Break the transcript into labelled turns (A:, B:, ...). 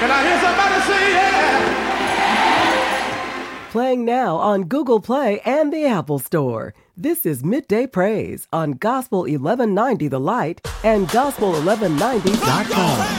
A: Can I hear somebody say yeah?
B: Playing now on Google Play and the Apple Store. This is Midday Praise on Gospel 1190 The Light and Gospel1190.com.